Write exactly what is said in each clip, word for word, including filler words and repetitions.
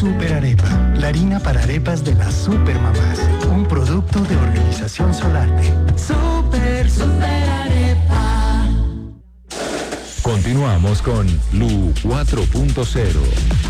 Super Arepa, la harina para arepas de las supermamás. Un producto de Organización Solarte. Super, super arepa. Continuamos con Lu cuatro punto cero.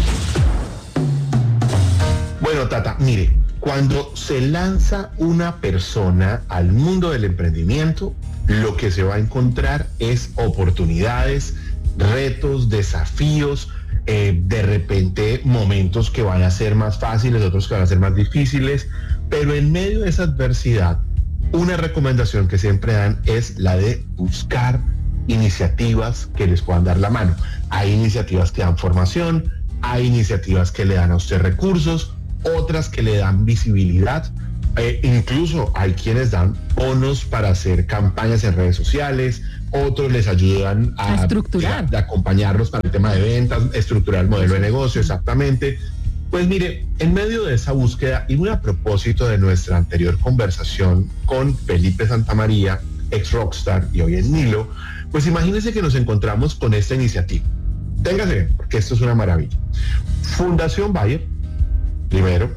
Bueno, Tata, mire, cuando se lanza una persona al mundo del emprendimiento, lo que se va a encontrar es oportunidades, retos, desafíos, eh, de repente momentos que van a ser más fáciles, otros que van a ser más difíciles, pero en medio de esa adversidad, una recomendación que siempre dan es la de buscar iniciativas que les puedan dar la mano. Hay iniciativas que dan formación, hay iniciativas que le dan a usted recursos, otras que le dan visibilidad, eh, incluso hay quienes dan bonos para hacer campañas en redes sociales, otros les ayudan a, a estructurar, a, a acompañarlos para el tema de ventas, estructurar el modelo de negocio, exactamente. Pues mire, en medio de esa búsqueda y muy a propósito de nuestra anterior conversación con Felipe Santamaría, ex Rockstar y hoy en Nilo, pues imagínense que nos encontramos con esta iniciativa. Téngase bien, porque esto es una maravilla. Fundación Bayer, primero,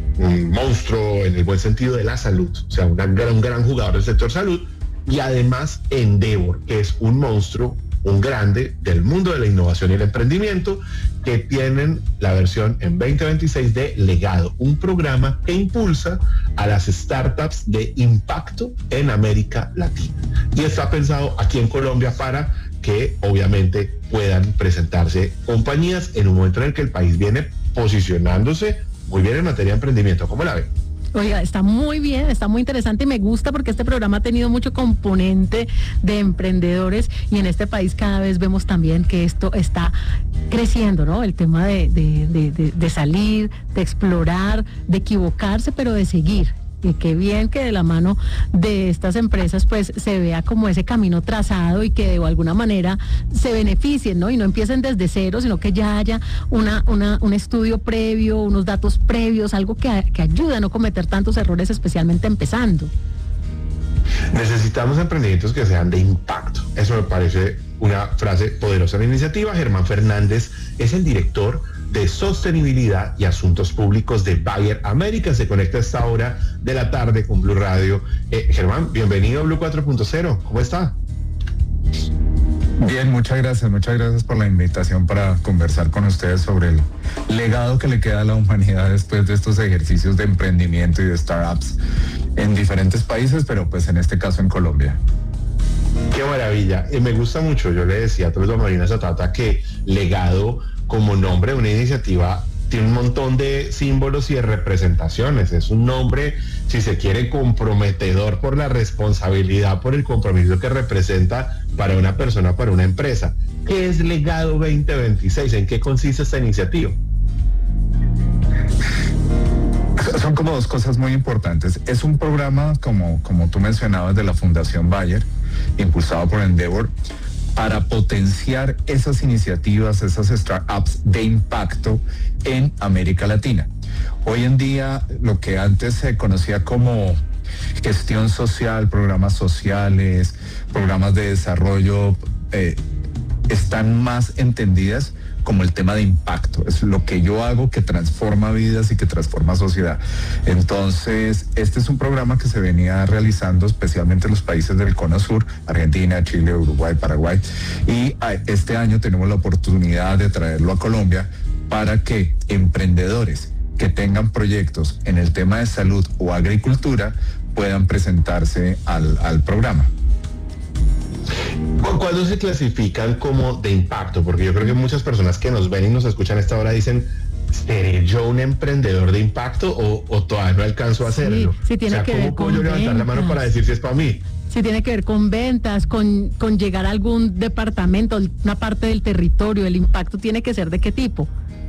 un monstruo en el buen sentido de la salud, o sea, una gran, un gran jugador del sector salud, y además Endeavor, que es un monstruo, un grande del mundo de la innovación y el emprendimiento, que tienen la versión en veinte veintiséis de Legado, un programa que impulsa a las startups de impacto en América Latina. Y está pensado aquí en Colombia para que obviamente puedan presentarse compañías en un momento en el que el país viene posicionándose muy bien en materia de emprendimiento. ¿Cómo la ve? Oiga, está muy bien, está muy interesante y me gusta porque este programa ha tenido mucho componente de emprendedores y en este país cada vez vemos también que esto está creciendo, ¿no? El tema de, de, de, de, de salir, de explorar, de equivocarse, pero de seguir. Y qué bien que de la mano de estas empresas pues se vea como ese camino trazado y que de alguna manera se beneficien, ¿no? Y no empiecen desde cero, sino que ya haya una, una, un estudio previo, unos datos previos, algo que, que ayude a no cometer tantos errores, especialmente empezando. Necesitamos emprendimientos que sean de impacto. Eso me parece una frase poderosa de la iniciativa. Germán Fernández es el director de Sostenibilidad y Asuntos Públicos de Bayer América. Se conecta a esta hora de la tarde con Blue Radio. Eh, Germán, bienvenido a Blue cuatro punto cero. ¿Cómo está? Bien, muchas gracias. Muchas gracias por la invitación para conversar con ustedes sobre el legado que le queda a la humanidad después de estos ejercicios de emprendimiento y de startups en diferentes países, pero pues en este caso en Colombia. Qué maravilla. Y me gusta mucho. Yo le decía a Tulio Marina Zapata que Legado, como nombre de una iniciativa, tiene un montón de símbolos y de representaciones. Es un nombre, si se quiere, comprometedor por la responsabilidad, por el compromiso que representa para una persona, para una empresa. ¿Qué es Legado veinte veintiséis? ¿En qué consiste esta iniciativa? Son como dos cosas muy importantes. Es un programa, como, como tú mencionabas, de la Fundación Bayer, impulsado por Endeavor, para potenciar esas iniciativas, esas startups de impacto en América Latina. Hoy en día, lo que antes se conocía como gestión social, programas sociales, programas de desarrollo, eh, están más entendidas como el tema de impacto. Es lo que yo hago que transforma vidas y que transforma sociedad. Entonces, este es un programa que se venía realizando especialmente en los países del Cono Sur, Argentina, Chile, Uruguay, Paraguay, y este año tenemos la oportunidad de traerlo a Colombia para que emprendedores que tengan proyectos en el tema de salud o agricultura puedan presentarse al, al programa. ¿Cuándo se clasifican como de impacto? Porque yo creo que muchas personas que nos ven y nos escuchan a esta hora dicen, ¿seré yo un emprendedor de impacto o, o todavía no alcanzo a hacerlo? Sí, sí tiene o sea, que ¿cómo ver puedo con yo levantar ventas. la mano para decir si es para mí? Sí, tiene que ver con ventas, con, con llegar a algún departamento, una parte del territorio. ¿El impacto tiene que ser de qué tipo?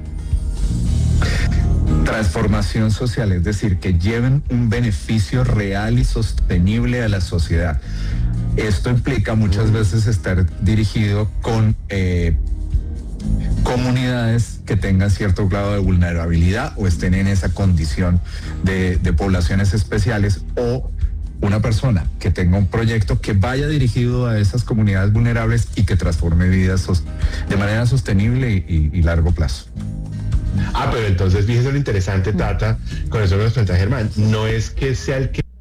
Transformación social, es decir, que lleven un beneficio real y sostenible a la sociedad. Esto implica muchas veces estar dirigido con eh, comunidades que tengan cierto grado de vulnerabilidad o estén en esa condición de, de poblaciones especiales, o una persona que tenga un proyecto que vaya dirigido a esas comunidades vulnerables y que transforme vidas de manera sostenible y, y largo plazo. Ah, pero entonces fíjese lo interesante, Tata, con eso que nos cuenta Germán, no es que sea el que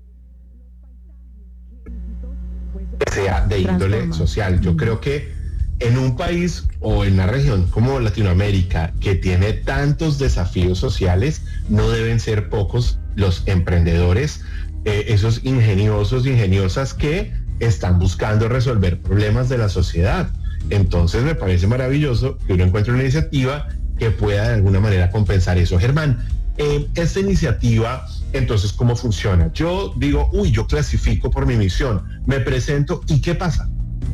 sea de índole social. Yo creo que en un país o en una región como Latinoamérica, que tiene tantos desafíos sociales, no deben ser pocos los emprendedores, eh, esos ingeniosos y ingeniosas que están buscando resolver problemas de la sociedad. Entonces me parece maravilloso que uno encuentre una iniciativa que pueda de alguna manera compensar eso. Germán, eh, esta iniciativa, entonces, ¿cómo funciona? Yo digo, uy, yo clasifico por mi misión, me presento, ¿y qué pasa?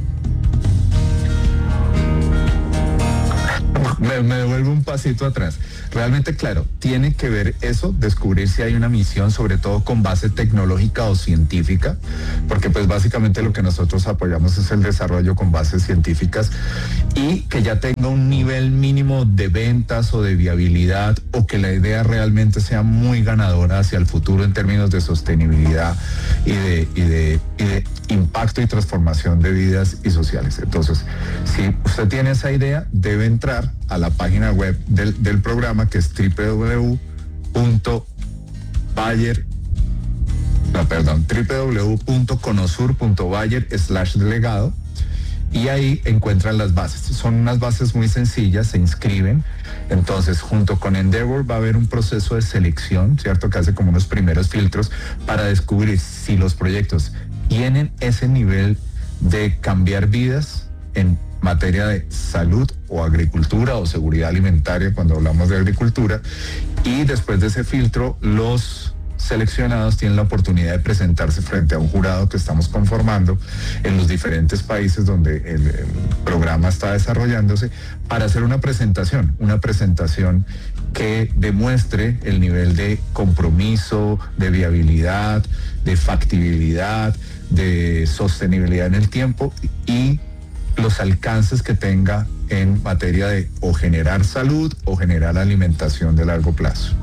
Me, me devuelvo un pasito atrás. Realmente, claro, tiene que ver eso, descubrir si hay una misión, sobre todo con base tecnológica o científica, porque pues básicamente lo que nosotros apoyamos es el desarrollo con bases científicas, y que ya tenga un nivel mínimo de ventas o de viabilidad, o que la idea realmente sea muy ganadora hacia el futuro en términos de sostenibilidad y de, y de, y de impacto y transformación de vidas y sociales. Entonces, si usted tiene esa idea, debe entrar a la página web del, del programa, que es doble u doble u doble u punto bayer, no, perdón, doble u doble u doble u punto conosur punto bayer slash delegado, y ahí encuentran las bases. Son unas bases muy sencillas, se inscriben. Entonces, junto con Endeavor va a haber un proceso de selección, ¿cierto?, que hace como unos primeros filtros para descubrir si los proyectos tienen ese nivel de cambiar vidas en materia de salud o agricultura o seguridad alimentaria cuando hablamos de agricultura, y después de ese filtro los seleccionados tienen la oportunidad de presentarse frente a un jurado que estamos conformando en los diferentes países donde el, el programa está desarrollándose, para hacer una presentación, una presentación que demuestre el nivel de compromiso, de viabilidad, de factibilidad, de sostenibilidad en el tiempo y los alcances que tenga en materia de o generar salud o generar alimentación de largo plazo.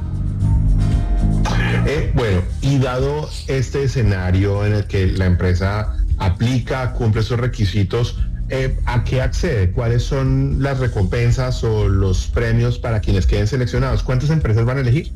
Eh, bueno, y dado este escenario en el que la empresa aplica, cumple esos requisitos, eh, ¿a qué accede? ¿Cuáles son las recompensas o los premios para quienes queden seleccionados? ¿Cuántas empresas van a elegir?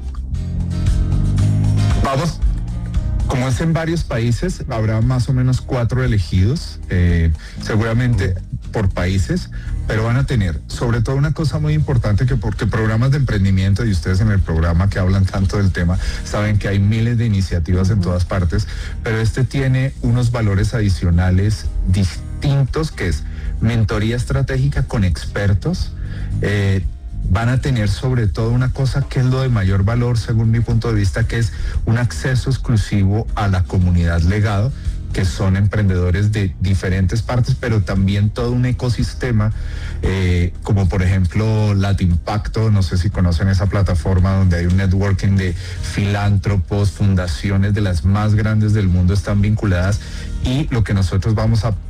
Vamos. Como es en varios países, habrá más o menos cuatro elegidos, eh, seguramente por países, pero van a tener, sobre todo, una cosa muy importante, que porque programas de emprendimiento, y ustedes en el programa que hablan tanto del tema, saben que hay miles de iniciativas en todas partes, pero este tiene unos valores adicionales distintos, que es mentoría estratégica con expertos, eh, van a tener sobre todo una cosa que es lo de mayor valor según mi punto de vista, que es un acceso exclusivo a la comunidad legado, que son emprendedores de diferentes partes, pero también todo un ecosistema, eh, como por ejemplo Latimpacto, no sé si conocen esa plataforma donde hay un networking de filántropos, fundaciones de las más grandes del mundo están vinculadas, y lo que nosotros vamos a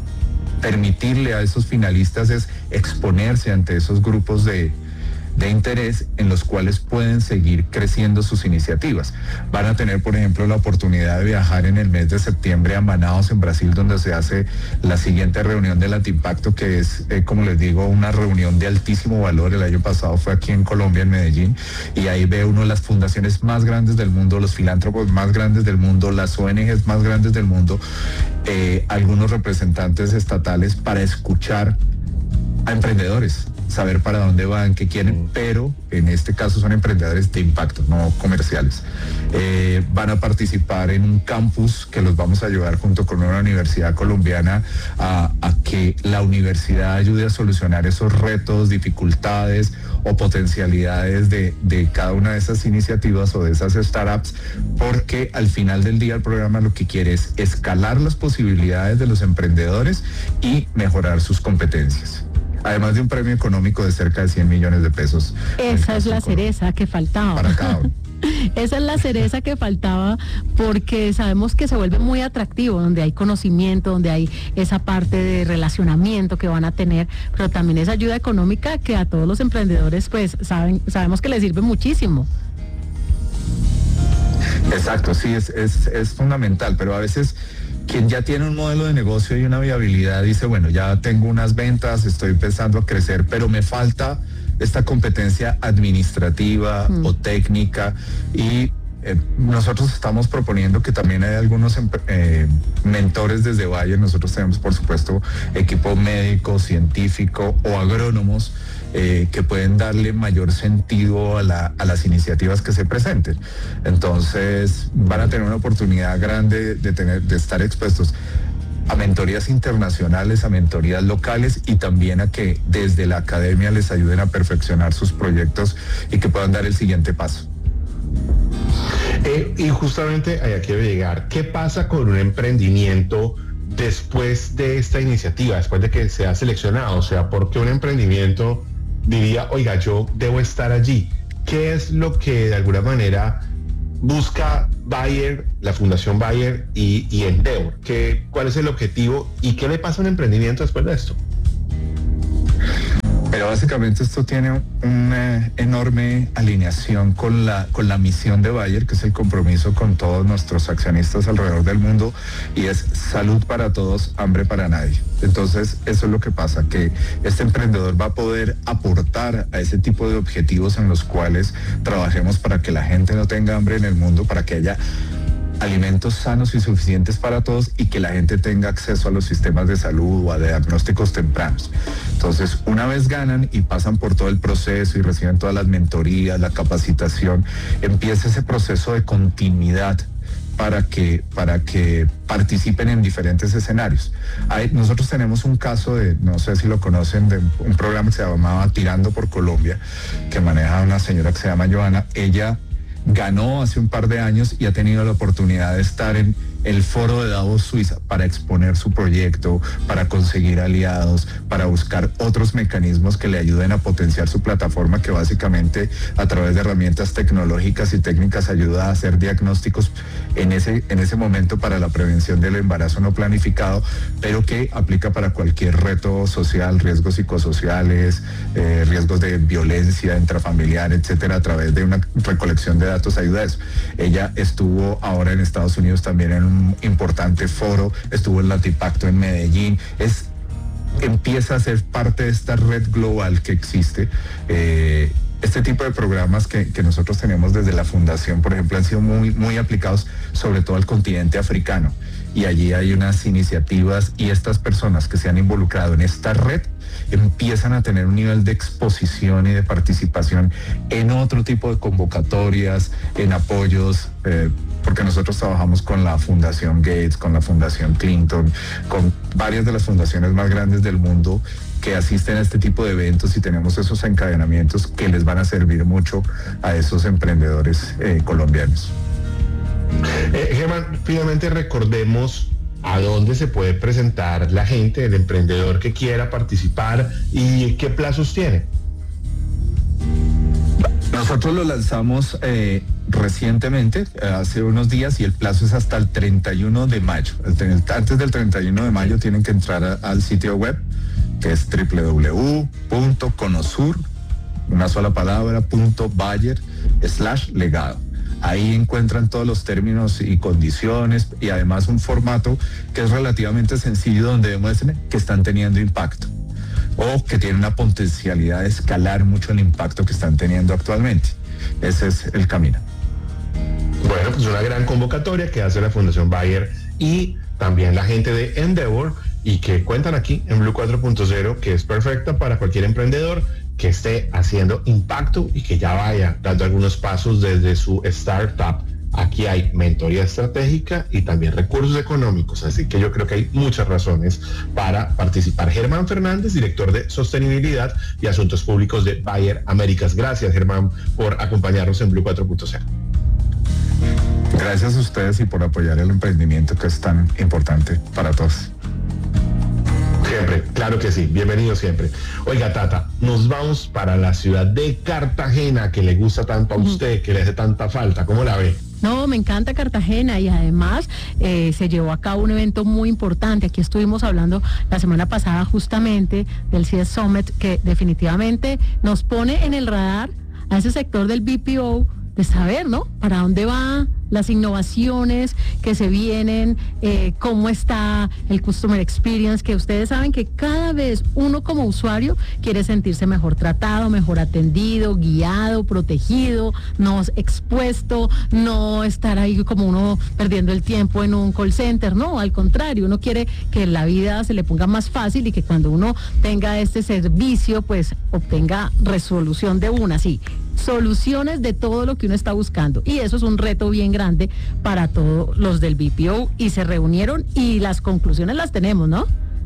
permitirle a esos finalistas es exponerse ante esos grupos de, de interés en los cuales pueden seguir creciendo sus iniciativas. Van a tener, por ejemplo, la oportunidad de viajar en el mes de septiembre a Manaus, en Brasil, donde se hace la siguiente reunión de Latimpacto, que es, eh, como les digo, una reunión de altísimo valor. El año pasado fue aquí en Colombia, en Medellín, y ahí ve uno las fundaciones más grandes del mundo, los filántropos más grandes del mundo, las O N Ges más grandes del mundo, eh, algunos representantes estatales, para escuchar a emprendedores, saber para dónde van, qué quieren, pero en este caso son emprendedores de impacto, no comerciales. Eh, van a participar en un campus que los vamos a ayudar junto con una universidad colombiana a, a que la universidad ayude a solucionar esos retos, dificultades o potencialidades de, de cada una de esas iniciativas o de esas startups, porque al final del día el programa lo que quiere es escalar las posibilidades de los emprendedores y mejorar sus competencias. Además de un premio económico de cerca de cien millones de pesos. Esa es la cereza que faltaba. Para cada uno. Esa es la cereza que faltaba, porque sabemos que se vuelve muy atractivo, donde hay conocimiento, donde hay esa parte de relacionamiento que van a tener, pero también esa ayuda económica que a todos los emprendedores pues saben, sabemos que les sirve muchísimo. Exacto, sí, es, es, es fundamental, pero a veces quien ya tiene un modelo de negocio y una viabilidad dice, bueno, ya tengo unas ventas, estoy empezando a crecer, pero me falta esta competencia administrativa mm. o técnica, y Eh, nosotros estamos proponiendo que también hay algunos eh, mentores desde Bayer. Nosotros tenemos, por supuesto, equipo médico, científico o agrónomos eh, que pueden darle mayor sentido a, la, a las iniciativas que se presenten. Entonces van a tener una oportunidad grande de, tener, de estar expuestos a mentorías internacionales, a mentorías locales, y también a que desde la academia les ayuden a perfeccionar sus proyectos y que puedan dar el siguiente paso. Eh, y justamente allá quiero llegar. ¿Qué pasa con un emprendimiento después de esta iniciativa, después de que sea seleccionado? O sea, ¿por qué un emprendimiento diría, oiga, yo debo estar allí? ¿Qué es lo que de alguna manera busca Bayer, la Fundación Bayer y, y Endeavor? ¿Qué, ¿Cuál es el objetivo y qué le pasa a un emprendimiento después de esto? Pero básicamente esto tiene una enorme alineación con la, con la misión de Bayer, que es el compromiso con todos nuestros accionistas alrededor del mundo, y es salud para todos, hambre para nadie. Entonces, eso es lo que pasa, que este emprendedor va a poder aportar a ese tipo de objetivos en los cuales trabajemos para que la gente no tenga hambre en el mundo, para que haya alimentos sanos y suficientes para todos, y que la gente tenga acceso a los sistemas de salud o a diagnósticos tempranos. Entonces, una vez ganan y pasan por todo el proceso y reciben todas las mentorías, la capacitación, empieza ese proceso de continuidad para que, para que participen en diferentes escenarios. Hay, nosotros tenemos un caso de, no sé si lo conocen, de un programa que se llamaba Tirando por Colombia, que maneja una señora que se llama Joana. Ella ganó hace un par de años y ha tenido la oportunidad de estar en el foro de Davos, Suiza, para exponer su proyecto, para conseguir aliados, para buscar otros mecanismos que le ayuden a potenciar su plataforma, que básicamente a través de herramientas tecnológicas y técnicas ayuda a hacer diagnósticos en ese, en ese momento para la prevención del embarazo no planificado, pero que aplica para cualquier reto social, riesgos psicosociales, eh, riesgos de violencia intrafamiliar, etcétera. A través de una recolección de datos ayuda a eso. Ella estuvo ahora en Estados Unidos también en un importante foro, estuvo en Latipacto en Medellín. Es, empieza a ser parte de esta red global que existe. Eh, este tipo de programas que, que nosotros tenemos desde la fundación, por ejemplo, han sido muy, muy aplicados sobre todo al continente africano, y allí hay unas iniciativas, y estas personas que se han involucrado en esta red empiezan a tener un nivel de exposición y de participación en otro tipo de convocatorias, en apoyos, eh, porque nosotros trabajamos con la Fundación Gates, con la Fundación Clinton, con varias de las fundaciones más grandes del mundo que asisten a este tipo de eventos, y tenemos esos encadenamientos que les van a servir mucho a esos emprendedores eh, colombianos. Eh, Germán, finalmente recordemos a dónde se puede presentar la gente, el emprendedor que quiera participar, y qué plazos tiene. Nosotros lo lanzamos eh, recientemente, hace unos días, y el plazo es hasta el treinta y uno de mayo. Antes del treinta y uno de mayo tienen que entrar a, al sitio web, que es doble u doble u doble u punto conosur, una sola palabra, punto Bayer slash legado. Ahí encuentran todos los términos y condiciones, y además un formato que es relativamente sencillo, donde demuestren que están teniendo impacto o que tienen una potencialidad de escalar mucho el impacto que están teniendo actualmente. Ese es el camino. Bueno, pues una gran convocatoria que hace la Fundación Bayer y también la gente de Endeavor, y que cuentan aquí en Blue cuatro punto cero, que es perfecta para cualquier emprendedor que esté haciendo impacto y que ya vaya dando algunos pasos desde su startup. Aquí hay mentoría estratégica y también recursos económicos, así que yo creo que hay muchas razones para participar. Germán Fernández, director de Sostenibilidad y Asuntos Públicos de Bayer Américas. Gracias, Germán, por acompañarnos en Blue cuatro punto cero. Gracias a ustedes y por apoyar el emprendimiento, que es tan importante para todos. Siempre, claro que sí, bienvenido siempre. Oiga, Tata, nos vamos para la ciudad de Cartagena, que le gusta tanto a usted, que le hace tanta falta. ¿Cómo la ve? No, me encanta Cartagena, y además eh, se llevó a cabo un evento muy importante. Aquí estuvimos hablando la semana pasada justamente del C I E S Summit, que definitivamente nos pone en el radar a ese sector del B P O, de saber, ¿no?, para dónde va las innovaciones que se vienen, eh, cómo está el customer experience, que ustedes saben que cada vez uno como usuario quiere sentirse mejor tratado, mejor atendido, guiado, protegido, no expuesto, no estar ahí como uno perdiendo el tiempo en un call center, no, al contrario, uno quiere que la vida se le ponga más fácil y que cuando uno tenga este servicio, pues obtenga resolución de una, sí, soluciones de todo lo que uno está buscando. Y eso es un reto bien grande para todos los del B P O, y se reunieron y las conclusiones las tenemos, ¿no?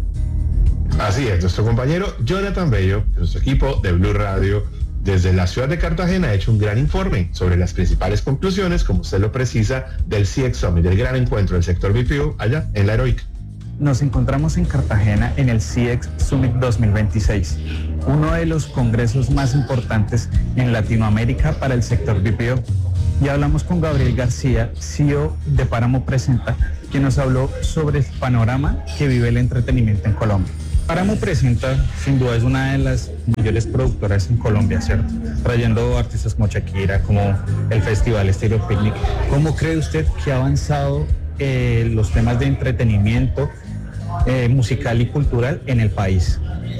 Así es, nuestro compañero Jonathan Bello, nuestro equipo de Blue Radio, desde la ciudad de Cartagena, ha hecho un gran informe sobre las principales conclusiones, como usted lo precisa, del C X Summit, del gran encuentro del sector B P O allá en la Heroica. Nos encontramos en Cartagena en el C X Summit dos mil veintiséis, uno de los congresos más importantes en Latinoamérica para el sector B P O. Y hablamos con Gabriel García, C E O de Páramo Presenta, quien nos habló sobre el panorama que vive el entretenimiento en Colombia. Páramo Presenta, sin duda, es una de las mayores productoras en Colombia, ¿cierto? Trayendo artistas como Shakira, como el Festival Estéreo Picnic. ¿Cómo cree usted que ha avanzado eh, los temas de entretenimiento eh, musical y cultural en el país?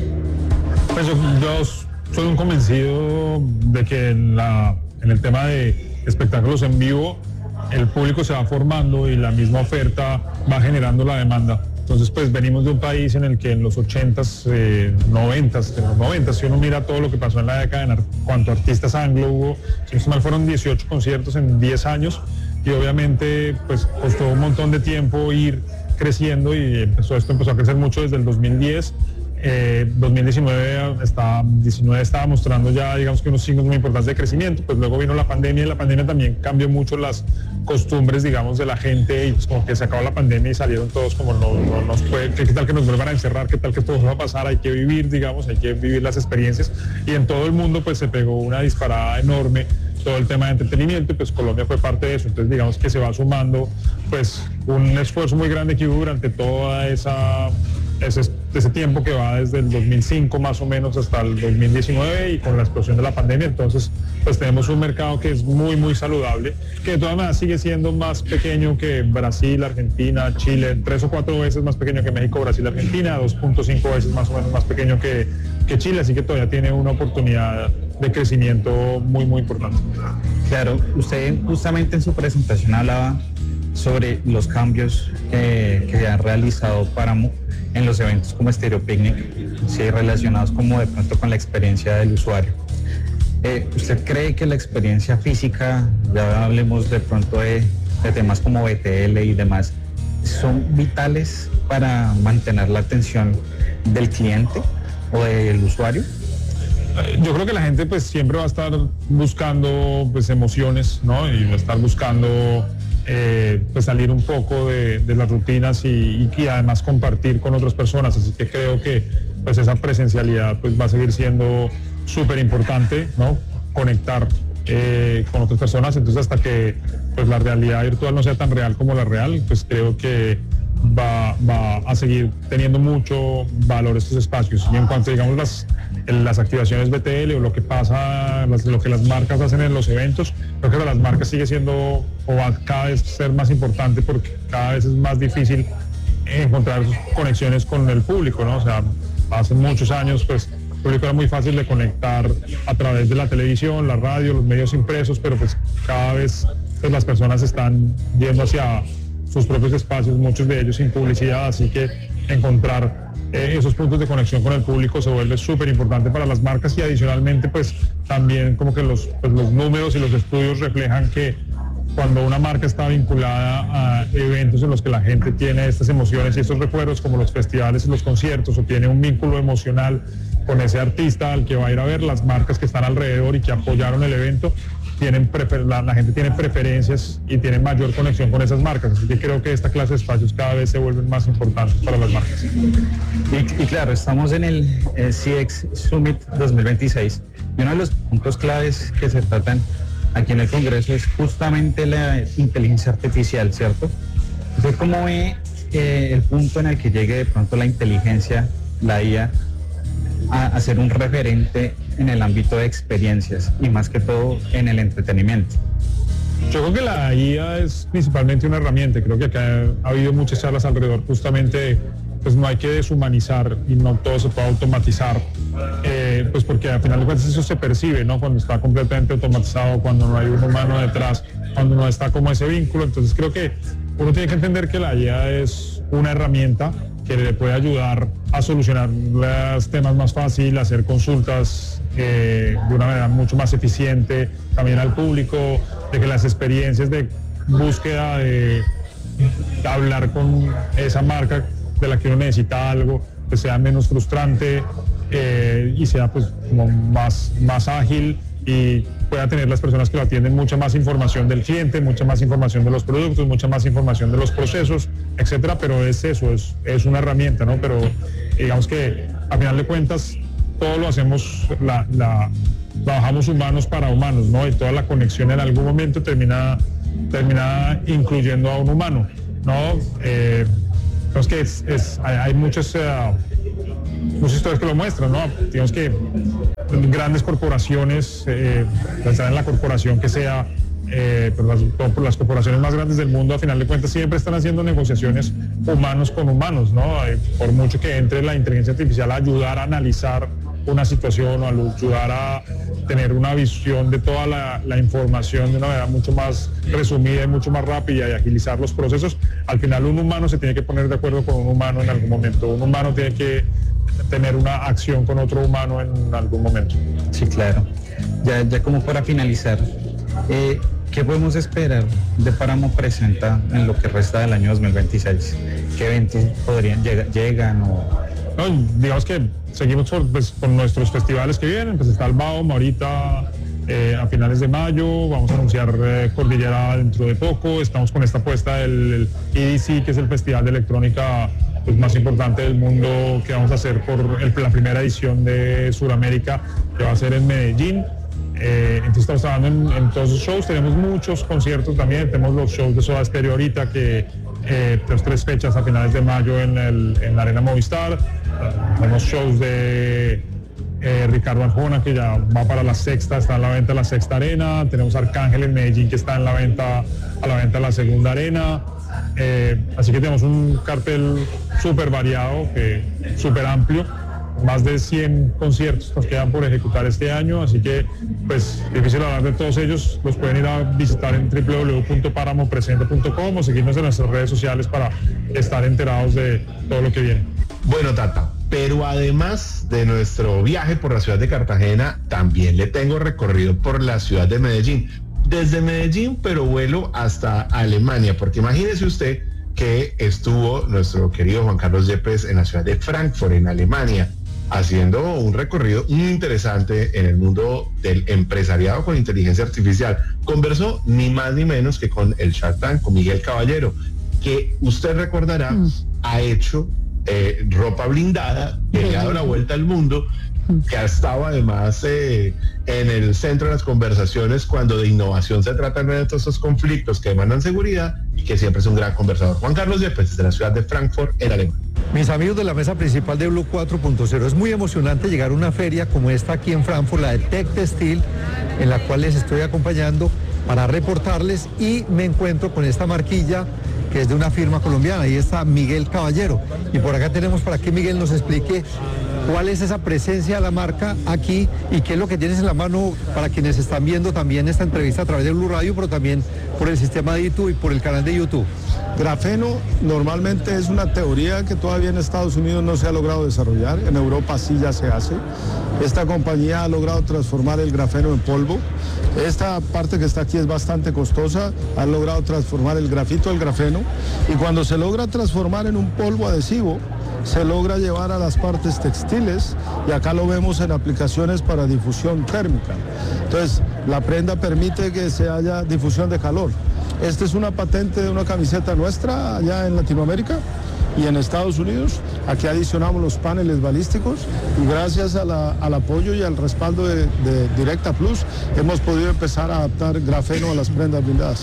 Pues yo, yo soy un convencido de que en, la, en el tema de espectáculos en vivo, el público se va formando y la misma oferta va generando la demanda. Entonces, pues venimos de un país en el que en los ochentas, eh, noventas, en los noventas, si uno mira todo lo que pasó en la década en cuanto a artistas anglo, hubo, si no mal, fueron dieciocho conciertos en diez años, y obviamente pues costó un montón de tiempo ir creciendo, y empezó, esto empezó a crecer mucho desde el dos mil diez. Eh, dos mil diecinueve está, diecinueve estaba mostrando ya, digamos, que unos signos muy importantes de crecimiento. Pues luego vino la pandemia, y la pandemia también cambió mucho las costumbres, digamos, de la gente, y pues como que se acabó la pandemia y salieron todos como no, no nos puede, qué tal que nos vuelvan a encerrar, qué tal que todo va a pasar, hay que vivir, digamos, hay que vivir las experiencias, y en todo el mundo pues se pegó una disparada enorme todo el tema de entretenimiento, y pues Colombia fue parte de eso. Entonces digamos que se va sumando pues un esfuerzo muy grande que hubo durante toda esa Ese, ese tiempo que va desde el dos mil cinco más o menos hasta el dos mil diecinueve, y con la explosión de la pandemia. Entonces pues tenemos un mercado que es muy muy saludable, que de todas maneras sigue siendo más pequeño que Brasil, Argentina, Chile, tres o cuatro veces más pequeño que México, Brasil, Argentina, dos punto cinco veces más o menos más pequeño que, que Chile, así que todavía tiene una oportunidad de crecimiento muy muy importante. Claro, usted justamente en su presentación hablaba sobre los cambios eh, que ha realizado Páramo en los eventos como Estéreo Picnic, sí, relacionados como de pronto con la experiencia del usuario. Eh, ¿Usted cree que la experiencia física, ya hablemos de pronto de, de temas como B T L y demás, son vitales para mantener la atención del cliente o del usuario? Yo creo que la gente pues siempre va a estar buscando pues emociones, ¿no? Y va a estar buscando Eh, pues salir un poco de, de las rutinas, y, y, y además compartir con otras personas. Así que creo que pues esa presencialidad pues va a seguir siendo súper importante, ¿no? Conectar eh, con otras personas. Entonces hasta que pues la realidad virtual no sea tan real como la real, pues creo que va, va a seguir teniendo mucho valor estos espacios. Y en cuanto, digamos, las, las activaciones B T L o lo que pasa, las, lo que las marcas hacen en los eventos, creo que para las marcas sigue siendo, o va a cada vez ser más importante, porque cada vez es más difícil encontrar conexiones con el público, ¿no? O sea, hace muchos años, pues, el público era muy fácil de conectar a través de la televisión, la radio, los medios impresos, pero pues cada vez pues, las personas están yendo hacia sus propios espacios, muchos de ellos sin publicidad, así que encontrar eh, esos puntos de conexión con el público se vuelve súper importante para las marcas. Y adicionalmente pues también como que los, pues, los números y los estudios reflejan que cuando una marca está vinculada a eventos en los que la gente tiene estas emociones y estos recuerdos, como los festivales y los conciertos, o tiene un vínculo emocional con ese artista al que va a ir a ver, las marcas que están alrededor y que apoyaron el evento, tienen prefer- la, la gente tiene preferencias y tiene mayor conexión con esas marcas. Así que creo que esta clase de espacios cada vez se vuelven más importantes para las marcas. Y, y claro, estamos en el, el C X Summit dos mil veintiséis, y uno de los puntos claves que se tratan aquí en el Congreso es justamente la inteligencia artificial, ¿cierto? ¿Usted cómo ve eh, el punto en el que llegue de pronto la inteligencia, la I A, a, a ser un referente en el ámbito de experiencias y más que todo en el entretenimiento? Yo creo que la I A es principalmente una herramienta. Creo que acá ha habido muchas charlas alrededor justamente, pues no hay que deshumanizar y no todo se puede automatizar, eh, pues porque al final de cuentas eso se percibe, ¿no? Cuando está completamente automatizado, cuando no hay un humano detrás, cuando no está como ese vínculo. Entonces creo que uno tiene que entender que la I A es una herramienta que le puede ayudar a solucionar los temas más fácil, hacer consultas eh, de una manera mucho más eficiente, también al público, de que las experiencias de búsqueda, de, de hablar con esa marca de la que uno necesita algo, pues sea menos frustrante eh, y sea pues como más, más ágil y pueda tener las personas que lo atienden mucha más información del cliente, mucha más información de los productos, mucha más información de los procesos, etcétera, pero es eso, es, es una herramienta, ¿no? Pero digamos que a final de cuentas todo lo hacemos, la, la, trabajamos humanos para humanos, ¿no? Y toda la conexión en algún momento termina, termina incluyendo a un humano, ¿no? Eh, Digamos que es, es, hay, hay muchas, uh, muchas historias que lo muestran, ¿no? Digamos que grandes corporaciones, eh, pensar en la corporación que sea, eh, pero las, las corporaciones más grandes del mundo, a final de cuentas, siempre están haciendo negociaciones humanos con humanos, ¿no? Eh, por mucho que entre la inteligencia artificial a ayudar a analizar una situación o a ayudar a tener una visión de toda la, la información de una manera mucho más resumida y mucho más rápida y agilizar los procesos, al final un humano se tiene que poner de acuerdo con un humano en algún momento, un humano tiene que tener una acción con otro humano en algún momento. Sí, claro. Ya, ya como para finalizar, eh, ¿qué podemos esperar de Páramo Presenta en lo que resta del año dos mil veintiséis? ¿Qué eventos podrían llega, llegan o...? No, digamos que seguimos por, pues, con nuestros festivales que vienen, pues está el Baum ahorita eh, a finales de mayo, vamos a anunciar eh, Cordillera dentro de poco, estamos con esta apuesta del E D C, que es el festival de electrónica pues, más importante del mundo, que vamos a hacer por el, la primera edición de Sudamérica, que va a ser en Medellín. Eh, entonces estamos trabajando en, en todos los shows, tenemos muchos conciertos también, tenemos los shows de Soda Stereo ahorita, que eh, tenemos tres fechas a finales de mayo en, el, en la Arena Movistar, uh, tenemos shows de eh, Ricardo Arjona, que ya va para la sexta, está en la venta de la sexta arena, tenemos Arcángel en Medellín, que está en la venta, a la venta de la segunda arena, eh, así que tenemos un cartel súper variado, súper amplio. Más de cien conciertos nos quedan por ejecutar este año, así que pues difícil hablar de todos ellos, los pueden ir a visitar en doble u doble u doble u punto páramo presenta punto com o seguirnos en nuestras redes sociales para estar enterados de todo lo que viene. Bueno, Tata, pero además de nuestro viaje por la ciudad de Cartagena, también le tengo recorrido por la ciudad de Medellín. Desde Medellín, pero vuelo hasta Alemania, porque imagínese usted que estuvo nuestro querido Juan Carlos Yepes en la ciudad de Frankfurt, en Alemania, haciendo un recorrido muy interesante en el mundo del empresariado con inteligencia artificial. Conversó ni más ni menos que con el Shark Tank, con Miguel Caballero, que usted recordará, mm. ha hecho eh, ropa blindada, que le ha dado la vuelta al mundo, que ha estado además eh, en el centro de las conversaciones cuando de innovación se tratan de todos esos conflictos que demandan seguridad, y que siempre es un gran conversador. Juan Carlos Yepes, desde la ciudad de Frankfurt, en Alemania. Mis amigos de la mesa principal de Blue cuatro punto cero, es muy emocionante llegar a una feria como esta aquí en Frankfurt, la de Tech Textil, en la cual les estoy acompañando para reportarles, y me encuentro con esta marquilla que es de una firma colombiana. Ahí está Miguel Caballero, y por acá tenemos para que Miguel nos explique cuál es esa presencia de la marca aquí y qué es lo que tienes en la mano para quienes están viendo también esta entrevista a través de Blue Radio, pero también por el sistema de YouTube y por el canal de YouTube. Grafeno normalmente es una teoría que todavía en Estados Unidos no se ha logrado desarrollar, en Europa sí ya se hace. Esta compañía ha logrado transformar el grafeno en polvo. Esta parte que está aquí es bastante costosa, ha logrado transformar el grafito al grafeno, y cuando se logra transformar en un polvo adhesivo, se logra llevar a las partes textiles, y acá lo vemos en aplicaciones para difusión térmica. Entonces, la prenda permite que se haya difusión de calor. Esta es una patente de una camiseta nuestra allá en Latinoamérica y en Estados Unidos. Aquí adicionamos los paneles balísticos, y gracias a la, al apoyo y al respaldo de, de Directa Plus hemos podido empezar a adaptar grafeno a las prendas blindadas.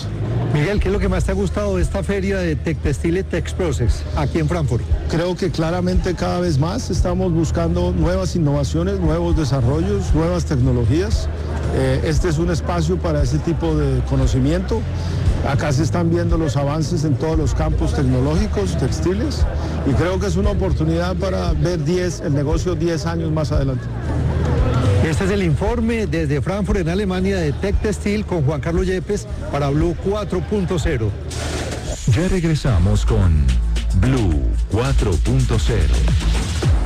Miguel, ¿qué es lo que más te ha gustado de esta feria de Tectextil y Texprocess aquí en Frankfurt? Creo que claramente cada vez más estamos buscando nuevas innovaciones, nuevos desarrollos, nuevas tecnologías. Eh, este es un espacio para ese tipo de conocimiento. Acá se están viendo los avances en todos los campos tecnológicos, textiles, y creo que es una oportunidad para ver diez, el negocio diez años más adelante. Este es el informe desde Frankfurt, en Alemania, de Tectextil con Juan Carlos Yepes para Blue cuatro punto cero. Ya regresamos con Blue cuatro punto cero.